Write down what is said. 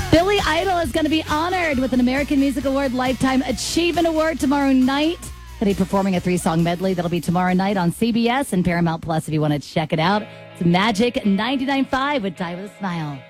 Billy Idol is going to be honored with an American Music Award Lifetime Achievement Award tomorrow night. He'll be performing a 3-song medley that'll be tomorrow night on CBS and Paramount Plus if you want to check it out. It's Magic 99.5 with Die With a Smile.